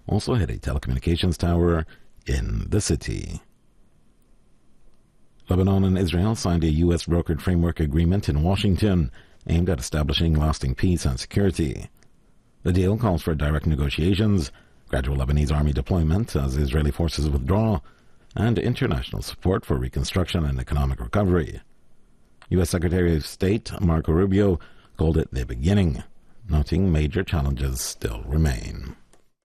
also hit a telecommunications tower in the city. Lebanon and Israel signed a U.S.-brokered framework agreement in Washington aimed at establishing lasting peace and security. The deal calls for direct negotiations, gradual Lebanese army deployment as Israeli forces withdraw, and international support for reconstruction and economic recovery. U.S. Secretary of State Marco Rubio called it the beginning, noting major challenges still remain.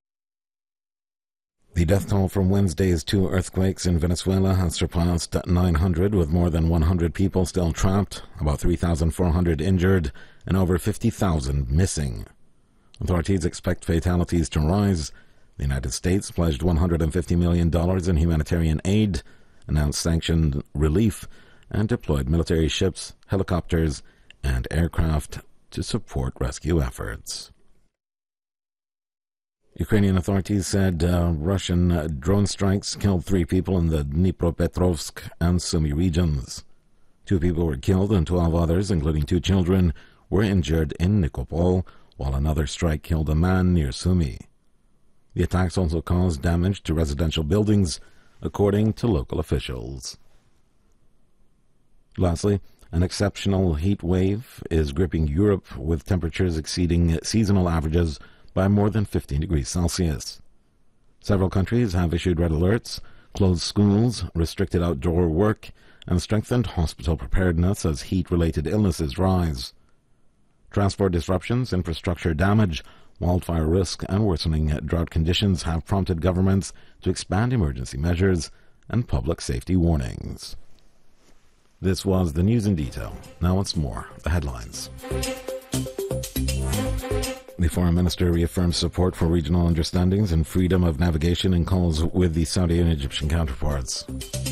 The death toll from Wednesday's two earthquakes in Venezuela has surpassed 900, with more than 100 people still trapped, about 3,400 injured, and over 50,000 missing. Authorities expect fatalities to rise. The United States pledged $150 million in humanitarian aid, announced sanctioned relief, and deployed military ships, helicopters, and aircraft to support rescue efforts. Ukrainian authorities said Russian drone strikes killed 3 people in the Dnipropetrovsk and Sumy regions. 2 people were killed and 12 others, including 2 children, were injured in Nikopol, while another strike killed a man near Sumy. The attacks also caused damage to residential buildings, according to local officials. Lastly, an exceptional heat wave is gripping Europe, with temperatures exceeding seasonal averages by more than 15 degrees Celsius. Several countries have issued red alerts, closed schools, restricted outdoor work, and strengthened hospital preparedness as heat-related illnesses rise. Transport disruptions, infrastructure damage, wildfire risk, and worsening drought conditions have prompted governments to expand emergency measures and public safety warnings. This was the news in detail. Now once more, the headlines. The foreign minister reaffirms support for regional understandings and freedom of navigation in calls with the Saudi and Egyptian counterparts.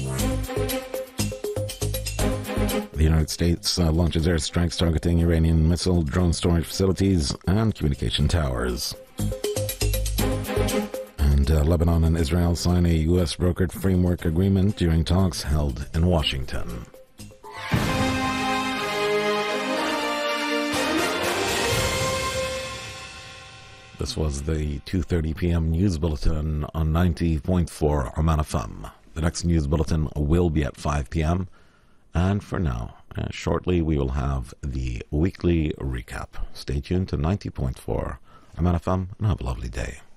The United States launches airstrikes targeting Iranian missile drone storage facilities and communication towers. And Lebanon and Israel sign a U.S.-brokered framework agreement during talks held in Washington. This was the 2:30 p.m. news bulletin on 90.4 Oman FM. The next news bulletin will be at 5 p.m. And for now, shortly we will have the weekly recap. Stay tuned to 90.4 Oman FM and have a lovely day.